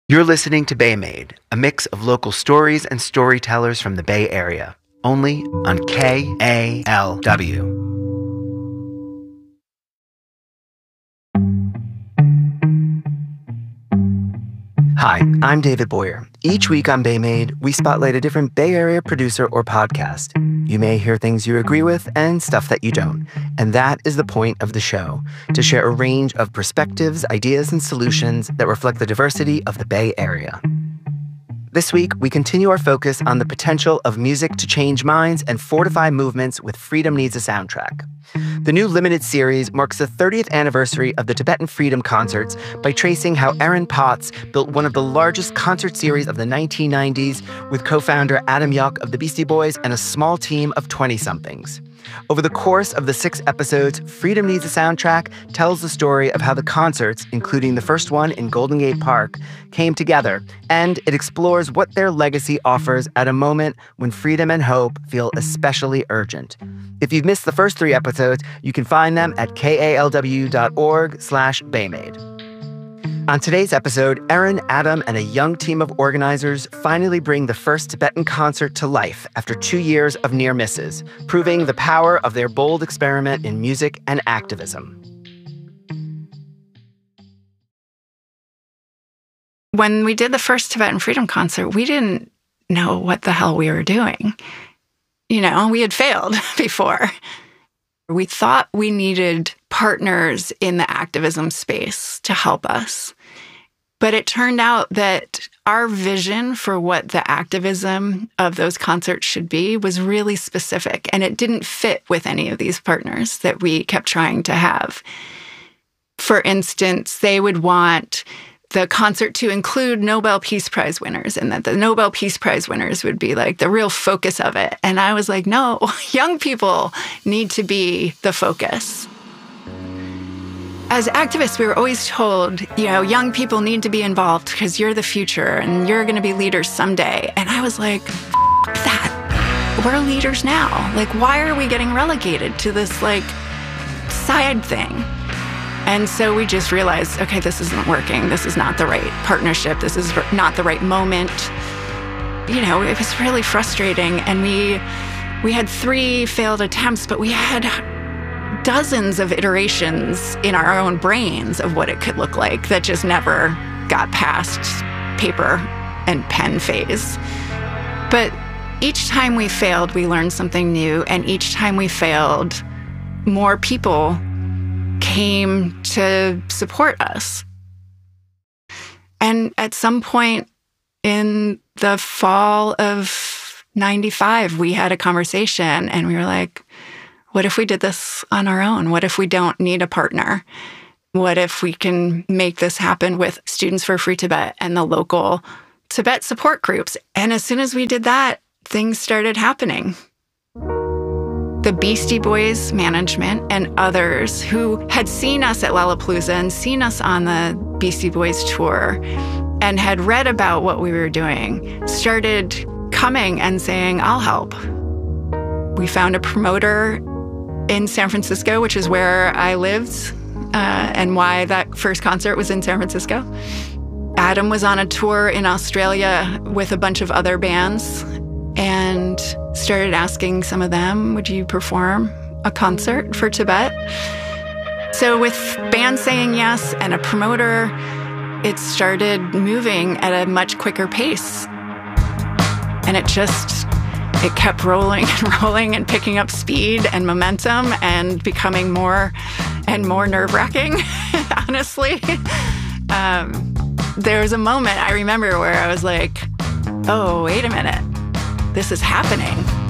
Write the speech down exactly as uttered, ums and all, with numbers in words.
You're listening to Bay Made, a mix of local stories and storytellers from the Bay Area, only on K A L W. Hi, I'm David Boyer. Each week on Bay Made, we spotlight a different Bay Area producer or podcast. You may hear things you agree with and stuff that you don't. And that is the point of the show, to share a range of perspectives, ideas, and solutions that reflect the diversity of the Bay Area. This week, we continue our focus on the potential of music to change minds and fortify movements with Freedom Needs a Soundtrack. The new limited series marks the thirtieth anniversary of the Tibetan Freedom Concerts by tracing how Aaron Potts built one of the largest concert series of the nineteen nineties with co-founder Adam Yauch of the Beastie Boys and a small team of twenty-somethings. Over the course of the six episodes, Freedom Needs a Soundtrack tells the story of how the concerts, including the first one in Golden Gate Park, came together, and it explores what their legacy offers at a moment when freedom and hope feel especially urgent. If you've missed the first three episodes, you can find them at kalw.org slash Baymade. On today's episode, Aaron, Adam, and a young team of organizers finally bring the first Tibetan concert to life after two years of near misses, proving the power of their bold experiment in music and activism. When we did the first Tibetan Freedom Concert, we didn't know what the hell we were doing. You know, we had failed before. We thought we needed partners in the activism space to help us. But it turned out that our vision for what the activism of those concerts should be was really specific, and it didn't fit with any of these partners that we kept trying to have. For instance, they would want the concert to include Nobel Peace Prize winners, and that the Nobel Peace Prize winners would be like the real focus of it. And I was like, no, young people need to be the focus. As activists, we were always told, you know, young people need to be involved because you're the future and you're going to be leaders someday. And I was like, F that. We're leaders now. Like, why are we getting relegated to this, like, side thing? And so we just realized, okay, this isn't working. This is not the right partnership. This is not the right moment. You know, it was really frustrating. And we we had three failed attempts, but we had dozens of iterations in our own brains of what it could look like that just never got past paper and pen phase. But each time we failed, we learned something new. And each time we failed, more people came to support us. And at some point in the fall of ninety-five, we had a conversation and we were like, what if we did this on our own? What if we don't need a partner? What if we can make this happen with Students for Free Tibet and the local Tibet support groups? And as soon as we did that, things started happening. The Beastie Boys management and others who had seen us at Lollapalooza and seen us on the Beastie Boys tour and had read about what we were doing started coming and saying, I'll help. We found a promoter in San Francisco, which is where I lived, uh, and why that first concert was in San Francisco. Adam was on a tour in Australia with a bunch of other bands and started asking some of them, would you perform a concert for Tibet? So with bands saying yes and a promoter, it started moving at a much quicker pace. And it just, it kept rolling and rolling and picking up speed and momentum and becoming more and more nerve-wracking, honestly. Um, there was a moment I remember where I was like, oh, wait a minute. This is happening.